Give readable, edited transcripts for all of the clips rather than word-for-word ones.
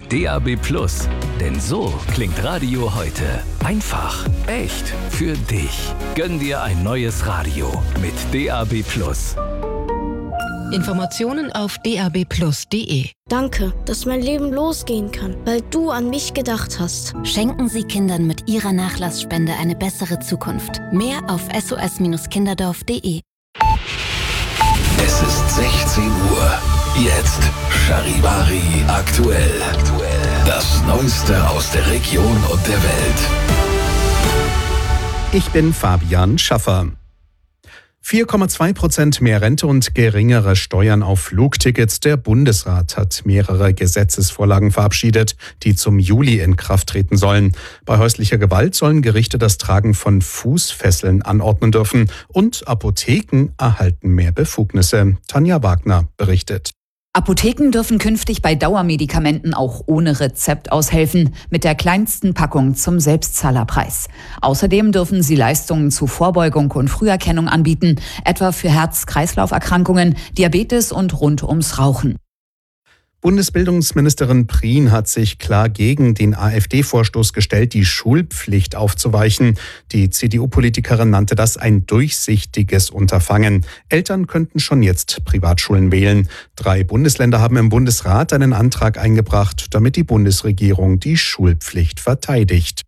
DAB+. Denn so klingt Radio heute. Einfach, echt, für dich. Gönn dir ein neues Radio mit DAB+. Informationen auf dab+.de. Danke, dass mein Leben losgehen kann, weil du an mich gedacht hast. Schenken Sie Kindern mit Ihrer Nachlassspende eine bessere Zukunft. Mehr auf sos-kinderdorf.de. Es ist 16 Uhr. Jetzt Charivari aktuell. Das Neueste aus der Region und der Welt. Ich bin Fabian Schaffer. 4,2% mehr Rente und geringere Steuern auf Flugtickets. Der Bundesrat hat mehrere Gesetzesvorlagen verabschiedet, die zum Juli in Kraft treten sollen. Bei häuslicher Gewalt sollen Gerichte das Tragen von Fußfesseln anordnen dürfen und Apotheken erhalten mehr Befugnisse. Tanja Wagner berichtet. Apotheken dürfen künftig bei Dauermedikamenten auch ohne Rezept aushelfen, mit der kleinsten Packung zum Selbstzahlerpreis. Außerdem dürfen sie Leistungen zu Vorbeugung und Früherkennung anbieten, etwa für Herz-Kreislauf-Erkrankungen, Diabetes und rund ums Rauchen. Bundesbildungsministerin Prien hat sich klar gegen den AfD-Vorstoß gestellt, die Schulpflicht aufzuweichen. Die CDU-Politikerin nannte das ein durchsichtiges Unterfangen. Eltern könnten schon jetzt Privatschulen wählen. 3 Bundesländer haben im Bundesrat einen Antrag eingebracht, damit die Bundesregierung die Schulpflicht verteidigt.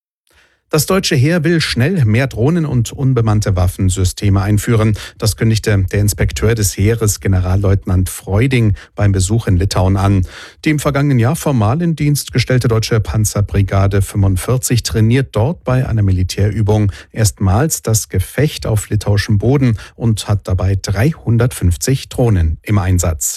Das deutsche Heer will schnell mehr Drohnen und unbemannte Waffensysteme einführen. Das kündigte der Inspekteur des Heeres, Generalleutnant Freuding, beim Besuch in Litauen an. Die im vergangenen Jahr formal in Dienst gestellte deutsche Panzerbrigade 45 trainiert dort bei einer Militärübung erstmals das Gefecht auf litauischem Boden und hat dabei 350 Drohnen im Einsatz.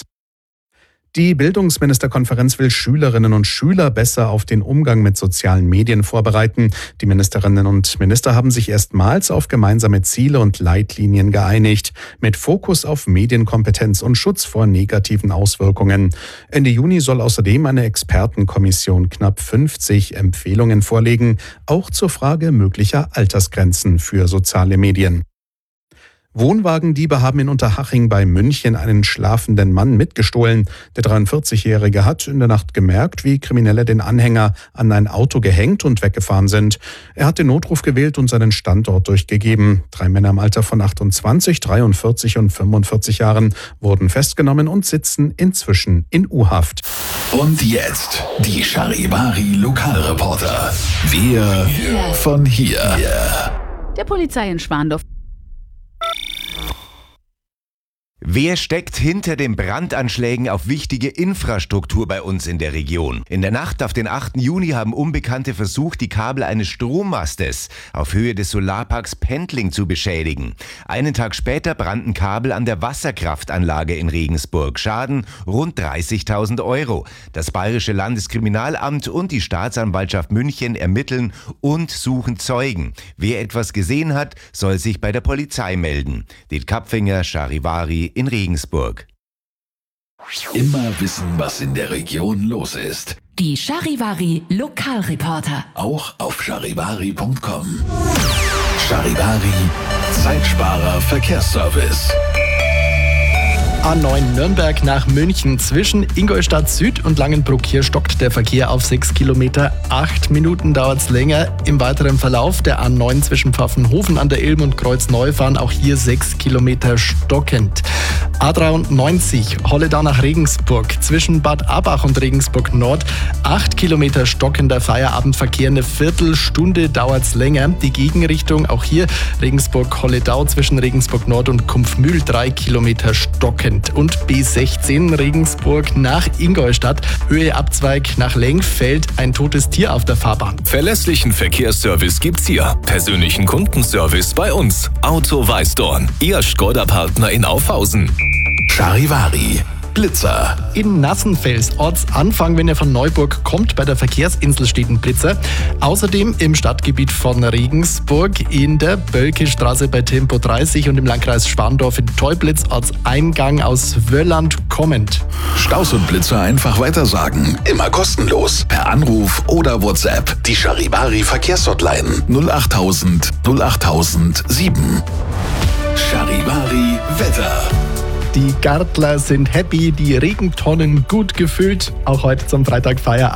Die Bildungsministerkonferenz will Schülerinnen und Schüler besser auf den Umgang mit sozialen Medien vorbereiten. Die Ministerinnen und Minister haben sich erstmals auf gemeinsame Ziele und Leitlinien geeinigt, mit Fokus auf Medienkompetenz und Schutz vor negativen Auswirkungen. Ende Juni soll außerdem eine Expertenkommission knapp 50 Empfehlungen vorlegen, auch zur Frage möglicher Altersgrenzen für soziale Medien. Wohnwagendiebe haben in Unterhaching bei München einen schlafenden Mann mitgestohlen. Der 43-Jährige hat in der Nacht gemerkt, wie Kriminelle den Anhänger an ein Auto gehängt und weggefahren sind. Er hat den Notruf gewählt und seinen Standort durchgegeben. 3 Männer im Alter von 28, 43 und 45 Jahren wurden festgenommen und sitzen inzwischen in U-Haft. Und jetzt die Charivari Lokalreporter. Wir von hier. Der Polizei in Schwandorf. Wer steckt hinter den Brandanschlägen auf wichtige Infrastruktur bei uns in der Region? In der Nacht auf den 8. Juni haben Unbekannte versucht, die Kabel eines Strommastes auf Höhe des Solarparks Pendling zu beschädigen. Einen Tag später brannten Kabel an der Wasserkraftanlage in Regensburg. Schaden rund 30.000 Euro. Das Bayerische Landeskriminalamt und die Staatsanwaltschaft München ermitteln und suchen Zeugen. Wer etwas gesehen hat, soll sich bei der Polizei melden. Det Kapfinger, Charivari in Regensburg. Immer wissen, was in der Region los ist. Die Charivari Lokalreporter. Auch auf charivari.com. Charivari, Zeitsparer Verkehrsservice. A9 Nürnberg nach München. Zwischen Ingolstadt Süd und Langenbruck hier stockt der Verkehr auf 6 Kilometer. 8 Minuten dauert es länger. Im weiteren Verlauf der A9 zwischen Pfaffenhofen an der Ilm und Kreuzneufahren auch hier 6 Kilometer stockend. A93 Holledau nach Regensburg. Zwischen Bad Abach und Regensburg Nord 8 Kilometer stockender Feierabendverkehr. Eine Viertelstunde dauert es länger. Die Gegenrichtung auch hier Regensburg-Holledau zwischen Regensburg Nord und Kumpfmühl 3 Kilometer stockend. Und B16 Regensburg nach Ingolstadt, Höhe Abzweig nach Lengfeld, ein totes Tier auf der Fahrbahn. Verlässlichen Verkehrsservice gibt's hier. Persönlichen Kundenservice bei uns. Auto Weißdorn, Ihr Škoda-Partner in Aufhausen. Charivari Blitzer. In Nassenfels, Ortsanfang, wenn ihr von Neuburg kommt, bei der Verkehrsinsel steht ein Blitzer. Außerdem im Stadtgebiet von Regensburg in der Bölkestraße bei Tempo 30 und im Landkreis Schwandorf in Teublitz Ortseingang aus Wölland kommend. Staus und Blitzer einfach weitersagen. Immer kostenlos. Per Anruf oder WhatsApp. Die Charivari Verkehrshotline 08000 08007. Charivari Wetter. Die Gärtler sind happy, die Regentonnen gut gefüllt. Auch heute zum Freitag Feierabend.